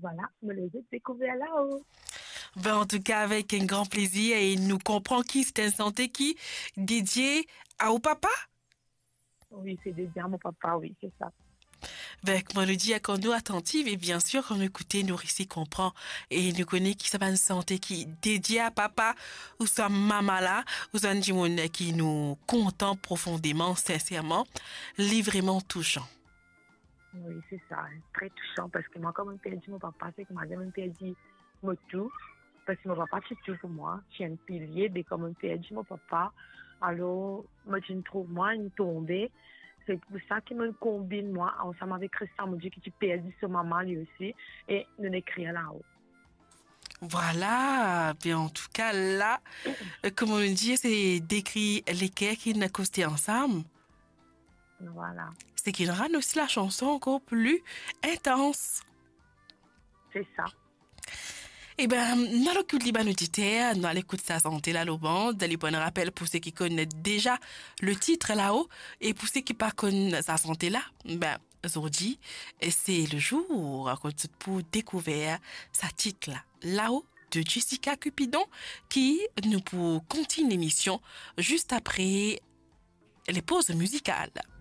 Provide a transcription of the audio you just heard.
voilà, me les ai découverts là-haut. Ben, en tout cas, avec un grand plaisir et nous comprend qui c'est un santé qui dédié à au papa. Oui, c'est dédié à mon papa, oui, c'est ça. Ben, comme on le dit, quand nous attentive et bien sûr, comme écouter, nous ici comprend et nous connaît qui ça va une santé qui dédié à papa ou sa maman là, ou un monde qui nous content profondément, sincèrement, vraiment touchant. Oui, c'est ça, hein. Très touchant parce que moi, quand j'ai perdu mon papa, c'est que moi, j'ai même perdu mon tout. Parce que mon papa, c'est tout pour moi. C'est un pilier, mais comme j'ai perdu mon papa, alors, moi, je ne trouve, moi, une tombée. C'est pour ça qu'il me combine, moi, ensemble avec Christian, me dit que tu perds ce maman lui aussi, et nous écrire là-haut. Voilà, bien en tout cas là, comme on le dit, c'est décrit lesquels qui n'accostent ensemble. Voilà, C'est qu'il rend aussi la chanson encore plus intense. c'est ça. Eh ben, dans le coup de Liban auditaire, dans l'écoute de sa santé là, le bande, les bons rappels pour ceux qui connaissent déjà le titre là-haut, et pour ceux qui pas connaissent sa santé là, ben, aujourd'hui, c'est le jour pour découvrir sa titre là-haut de Jessica Cupidon, qui nous pour continuer l'émission juste après les pauses musicales.